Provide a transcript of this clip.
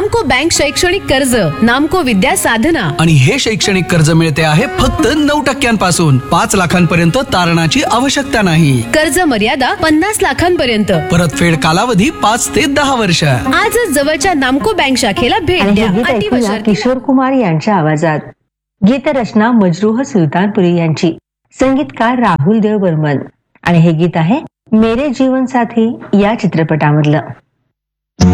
नामको बँक शैक्षणिक कर्ज, नामको विद्या साधना. आणि हे शैक्षणिक कर्ज मिळते आहे फक्त 9% 5 लाखांपर्यंत तारणाची आवश्यकता नाही. कर्ज मर्यादा 50 लाखांपर्यंत. परतफेड कालावधी 5 ते 10 वर्ष. आजच जवळच्या नामको बँक शाखेला भेट आणि द्या. हे गीत अटी व ऐकूया शर्ती किशोर कुमार यांच्या आवाजात. गीतरचना मजरूह सुलतानपुरी यांची, संगीतकार राहुल देव बर्मन. आणि हे गीत आहे मेरे जीवन साथी या चित्रपटामधलं.